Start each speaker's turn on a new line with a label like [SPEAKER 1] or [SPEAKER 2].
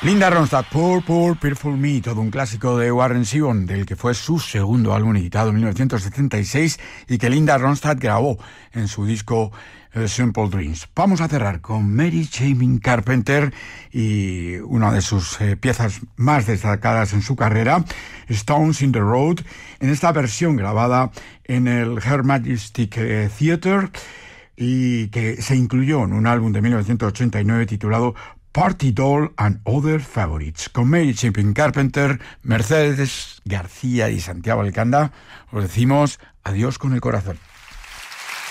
[SPEAKER 1] Linda Ronstadt, Poor, Poor, Fearful Me, todo un clásico de Warren Zevon, del que fue su segundo álbum editado en 1976 y que Linda Ronstadt grabó en su disco Simple Dreams. Vamos a cerrar con Mary Chapin Carpenter y una de sus piezas más destacadas en su carrera, Stones in the Road, en esta versión grabada en el Her Majestic Theatre y que se incluyó en un álbum de 1989 titulado Party Doll and Other Favorites, con Mary Chapin Carpenter, Mercedes García y Santiago Alcanda. Os decimos adiós con el corazón.